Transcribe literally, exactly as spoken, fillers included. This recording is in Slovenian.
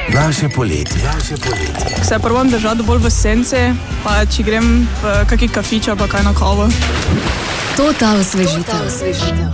Naše poletje. Se probam držati bolj v senci, pa če grem v kaki kafič, pa kaj na kavo. To ta osvežitev.